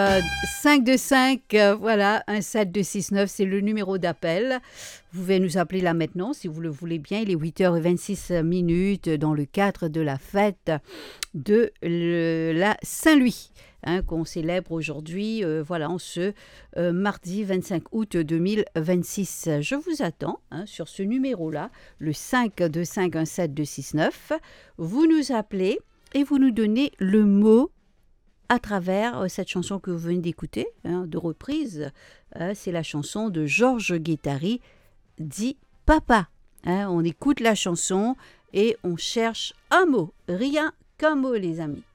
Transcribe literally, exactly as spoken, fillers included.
cinq deux cinq, euh, voilà, un sept deux six neuf, c'est le numéro d'appel. Vous pouvez nous appeler là maintenant si vous le voulez bien. Il est huit heures vingt-six minutes dans le cadre de la fête de le- la Saint-Louis, hein, qu'on célèbre aujourd'hui, euh, voilà, en ce euh, mardi vingt-cinq août deux mille vingt-six. Je vous attends hein, sur ce numéro-là, le cinq deux cinq un sept deux six neuf. Vous nous appelez et vous nous donnez le mot à travers euh, cette chanson que vous venez d'écouter, hein, de reprise. Euh, c'est la chanson de Georges Guettari, dit Papa. Hein, on écoute la chanson et on cherche un mot, rien qu'un mot, les amis.